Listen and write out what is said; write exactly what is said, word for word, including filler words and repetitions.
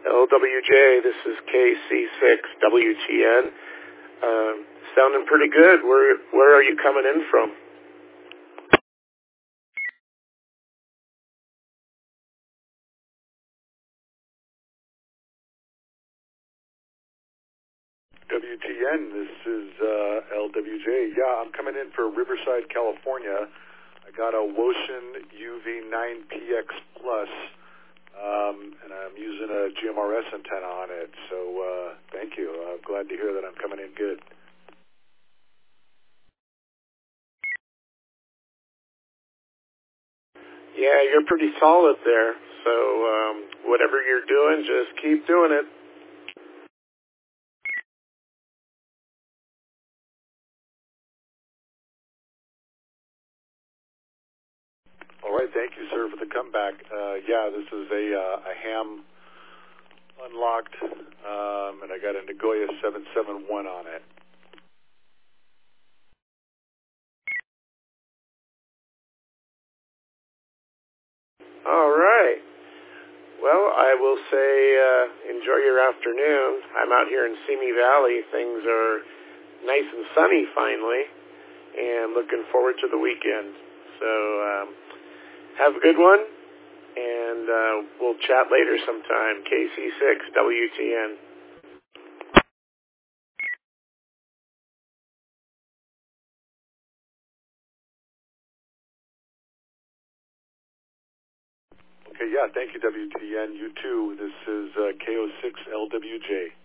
L W J, this is K C six W T N. Um, sounding pretty good. Where where are you coming in from? W T N, this is uh, L W J. Yeah, I'm coming in for Riverside, California. I got a Woshin U V nine P X Plus, um, and I'm using a G M R S antenna on it. So uh, thank you. I'm glad to hear that I'm coming in good. Yeah, you're pretty solid there. So um, whatever you're doing, just keep doing it. All right, thank you, sir, for the comeback. Uh, yeah, this is a, uh, a ham unlocked, um, and I got a Nagoya seven seven one on it. All right. Well, I will say uh, enjoy your afternoon. I'm out here in Simi Valley. Things are nice and sunny finally, and looking forward to the weekend. So um, have a good one, and uh, we'll chat later sometime. K C six W T N. Okay, yeah, thank you, W T N. You too. This is uh, K O six L W J.